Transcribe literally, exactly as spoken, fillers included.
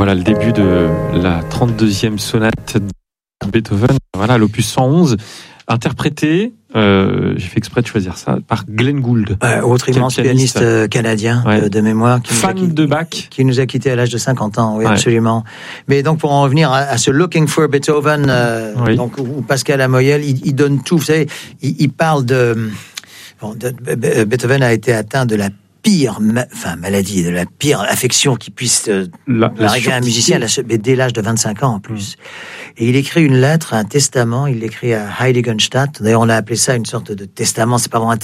Voilà le début de la trente-deuxième sonate de Beethoven, voilà l'opus cent onze, interprété, euh, j'ai fait exprès de choisir ça, par Glenn Gould. Euh, autre immense pianiste, pianiste canadien ouais. de, de mémoire. Qui Fan quitté, de Bach. Qui nous a quittés à l'âge de cinquante ans, oui, ouais. absolument. Mais donc, pour en revenir à, à ce Looking for Beethoven, euh, oui. donc, où Pascal Lamoyel, il, il donne tout, vous savez, il, il parle de, bon, de, de... Beethoven a été atteint de la pire, ma, enfin, maladie, de la pire affection qui puisse euh, la, la arriver à un musicien, la, dès l'âge de vingt-cinq ans en plus. Mmh. Et il écrit une lettre, un testament, il l'écrit à Heiligenstadt. D'ailleurs, on a appelé ça une sorte de testament, c'est pas vraiment un testament.